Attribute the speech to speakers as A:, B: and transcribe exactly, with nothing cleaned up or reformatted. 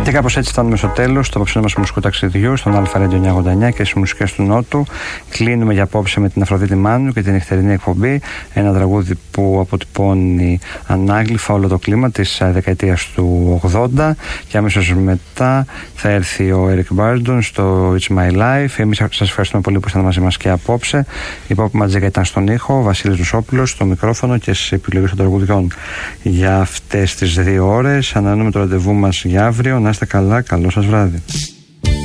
A: Και κάπως έτσι φτάνουμε στο τέλος του απόψινου μας μουσικού ταξιδιού στον Αλφα Radio εννιακόσια ογδόντα εννιά και στις μουσικές του Νότου. Κλείνουμε για απόψε με την Αφροδίτη Μάνου και την νυχτερινή εκπομπή. Ένα τραγούδι που αποτυπώνει ανάγλυφα όλο το κλίμα της δεκαετίας του ογδόντα. Και αμέσως μετά θα έρθει ο Eric Burdon στο It's My Life. Εμείς σας ευχαριστούμε πολύ που ήσασταν μαζί μας και απόψε. Η Pop Magic ήταν στον ήχο, ο Βασίλης Ρουσόπουλος στο μικρόφωνο και στις επιλογές των τραγουδιών. Για αυτές τις δύο ώρες ανανεώνουμε το ραντεβού μας για αύριο. Να είστε καλά, καλό σας βράδυ.